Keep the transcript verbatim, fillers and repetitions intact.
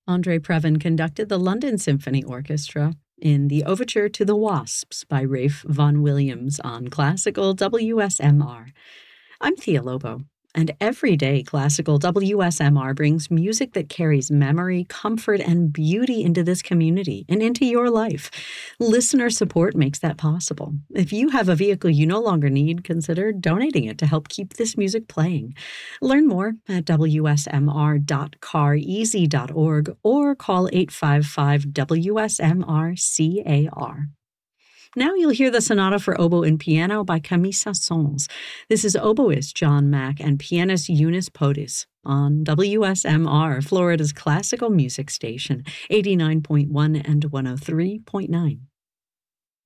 Andre Previn conducted the London Symphony Orchestra in the Overture to the Wasps by Rafe Vaughan Williams on Classical W S M R. I'm Thea Lobo, and every day Classical W S M R brings music that carries memory, comfort, and beauty into this community and into your life. Listener support makes that possible. If you have a vehicle you no longer need, consider donating it to help keep this music playing. Learn more at w s m r dot car easy dot org or call eight five five W S M R C A R. Now you'll hear the Sonata for Oboe and Piano by Camille Saint-Saëns. This is oboist John Mack and pianist Eunice Podis on W S M R, Florida's classical music station, eighty-nine point one and one oh three point nine.